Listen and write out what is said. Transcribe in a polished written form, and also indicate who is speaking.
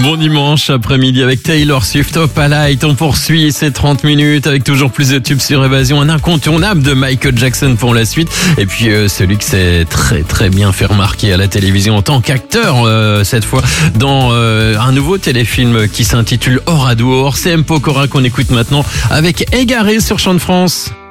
Speaker 1: Bon dimanche après-midi avec Taylor Swift, Up à Light. On poursuit ces 30 minutes avec toujours plus de tubes sur Évasion. Un incontournable de Michael Jackson pour la suite. Et puis celui qui s'est très bien fait remarquer à la télévision en tant qu'acteur, cette fois dans un nouveau téléfilm qui s'intitule Oradour. C'est M. Pokora qu'on écoute maintenant avec Égaré sur Chant de France.